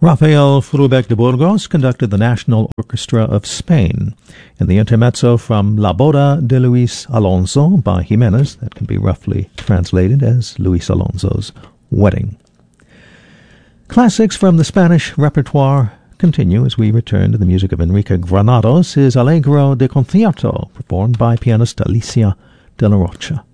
Rafael Frubec de Burgos conducted the National Orchestra of Spain in the intermezzo from La Boda de Luis Alonso by Jimenez, that can be roughly translated as Luis Alonso's wedding. Classics from the Spanish repertoire continue as we return to the music of Enrique Granados, his Allegro de Concierto, performed by pianist Alicia de la Rocha.